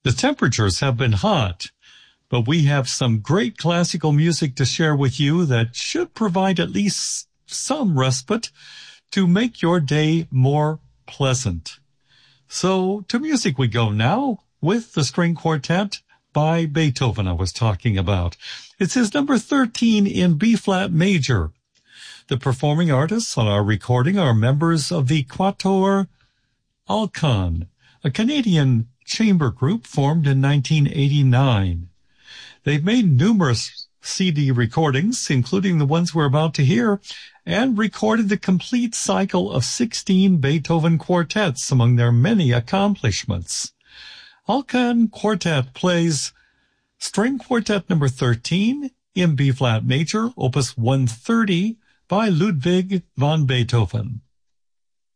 The temperatures have been hot, but we have some great classical music to share with you that should provide at least some respite to make your day more pleasant. So to music we go now with the string quartet by Beethoven I was talking about. It's his number 13 in B-flat major. The performing artists on our recording are members of the Quatuor Alcan, a Canadian chamber group formed in 1989. They've made numerous CD recordings, including the ones we're about to hear, and recorded the complete cycle of 16 Beethoven quartets among their many accomplishments. Alcan Quartet plays String Quartet number 13 in B-flat major, opus 130 by Ludwig van Beethoven.